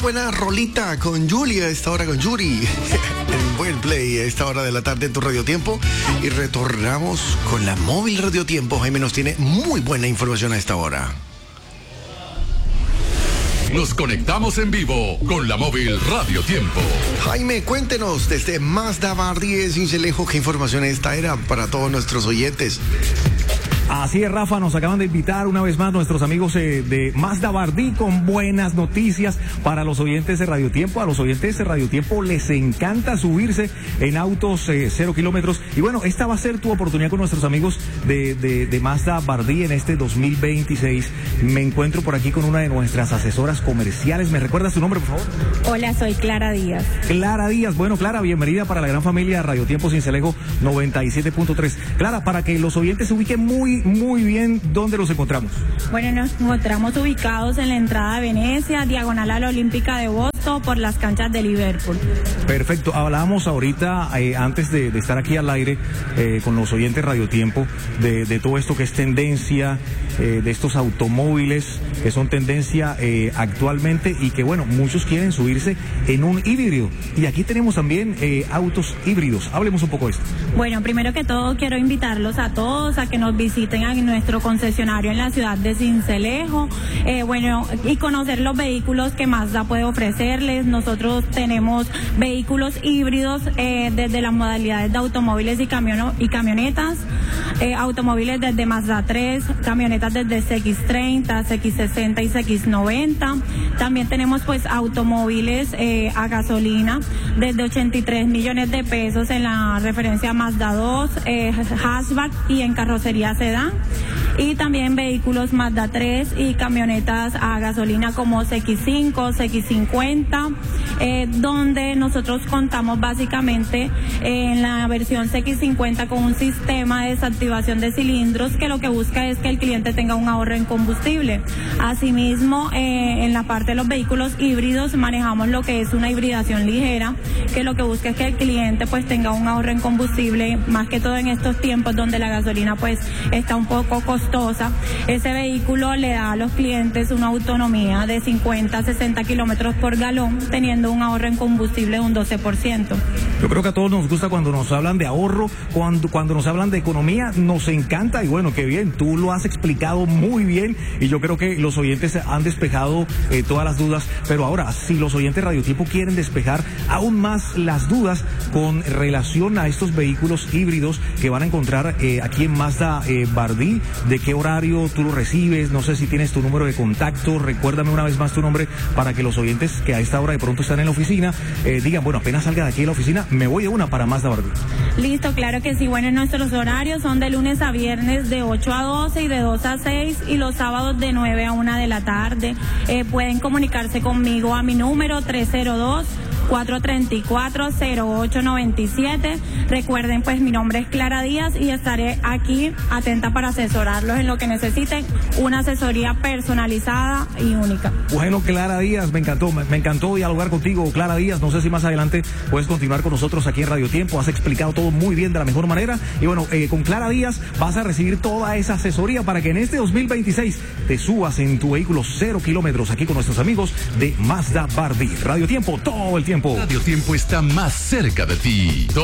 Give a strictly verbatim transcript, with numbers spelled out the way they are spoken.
buena rolita con Julia, esta hora con Yuri. En buen play, a esta hora de la tarde en tu Radio Tiempo. Y retornamos con la móvil Radio Tiempo. Jaime nos tiene muy buena información a esta hora. Nos conectamos en vivo con la móvil Radio Tiempo. Jaime, cuéntenos desde Mazda Bardí de Sincelejo qué información esta era para todos nuestros oyentes. Así es, Rafa, nos acaban de invitar una vez más nuestros amigos eh, de Mazda Bardí con buenas noticias para los oyentes de Radio Tiempo. A los oyentes de Radio Tiempo les encanta subirse en autos eh, cero kilómetros. Y bueno, esta va a ser tu oportunidad con nuestros amigos de, de, de Mazda Bardí en este dos mil veintiséis. Me encuentro por aquí con una de nuestras asesoras comerciales. ¿Me recuerdas su nombre, por favor? Hola, soy Clara Díaz. Clara Díaz. Bueno, Clara, bienvenida para la gran familia Radio Tiempo Sincelejo noventa y siete punto tres. Clara, para que los oyentes se ubiquen muy Muy bien, ¿dónde los encontramos? Bueno, nos encontramos ubicados en la entrada de Venecia, diagonal a la Olímpica de Boston, por las canchas de Liverpool. Perfecto, hablábamos ahorita, eh, antes de, de estar aquí al aire, eh, con los oyentes Radio Tiempo, de, de todo esto que es tendencia, eh, de estos automóviles que son tendencia eh, actualmente y que, bueno, muchos quieren subirse en un híbrido. Y aquí tenemos también eh, autos híbridos. Hablemos un poco de esto. Bueno, primero que todo quiero invitarlos a todos a que nos visiten en nuestro concesionario en la ciudad de Sincelejo, eh, bueno, y conocer los vehículos que Mazda puede ofrecerles. Nosotros tenemos vehículos híbridos eh, desde las modalidades de automóviles y, camiono, y camionetas, eh, automóviles desde Mazda tres, camionetas desde C X treinta, C X sesenta y C X noventa. También tenemos pues automóviles eh, a gasolina desde ochenta y tres millones de pesos en la referencia Mazda dos, eh, hatchback y en carrocería sedán. Y también vehículos Mazda tres y camionetas a gasolina como C X cinco, C X cincuenta, eh, donde nosotros contamos básicamente eh, en la versión C X cincuenta con un sistema de desactivación de cilindros que lo que busca es que el cliente tenga un ahorro en combustible. Asimismo, eh, en la parte de los vehículos híbridos manejamos lo que es una hibridación ligera, que lo que busca es que el cliente pues tenga un ahorro en combustible, más que todo en estos tiempos donde la gasolina pues está un poco costosa. Ese vehículo le da a los clientes una autonomía de cincuenta a sesenta kilómetros por galón, teniendo un ahorro en combustible de un doce por ciento. Yo creo que a todos nos gusta cuando nos hablan de ahorro, cuando, cuando nos hablan de economía, nos encanta y bueno, qué bien, tú lo has explicado muy bien y yo creo que los oyentes han despejado eh, todas las dudas, pero ahora, si los oyentes Radio Tiempo quieren despejar aún más las dudas con relación a estos vehículos híbridos que van a encontrar eh, aquí en Mazda eh, Bardí, de qué horario tú lo recibes, no sé si tienes tu número de contacto, recuérdame una vez más tu nombre para que los oyentes que a esta hora de pronto están en la oficina eh, digan, bueno, apenas salga de aquí de la oficina, me voy de una para Mazda Bardí. Listo, claro que sí. Bueno, nuestros horarios son de lunes a viernes de ocho a doce y de dos a seis y los sábados de nueve a una de la tarde. Eh, pueden comunicarse conmigo a mi número tres cero dos, cuatro tres cuatro, cero ocho nueve siete. Recuerden, pues mi nombre es Clara Díaz y estaré aquí atenta para asesorarlos en lo que necesiten, una asesoría personalizada y única. Bueno, Clara Díaz, me encantó, me, me encantó dialogar contigo, Clara Díaz. No sé si más adelante puedes continuar con nosotros aquí en Radio Tiempo. Has explicado todo muy bien de la mejor manera. Y bueno, eh, con Clara Díaz vas a recibir toda esa asesoría para que en este dos mil veintiséis te subas en tu vehículo cero kilómetros aquí con nuestros amigos de Mazda Bardí. Radio Tiempo, todo el tiempo. Radio Tiempo está más cerca de ti.